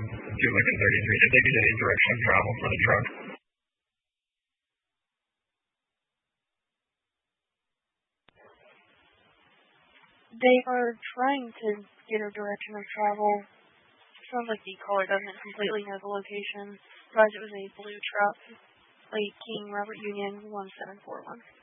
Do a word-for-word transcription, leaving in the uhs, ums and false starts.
Do like a thirty-three. Did they get any direction of travel for the truck? They are trying to get a direction of travel. Sounds like the caller doesn't completely know the location. But it was a blue truck. Lake King, Robert Union, one seven four one.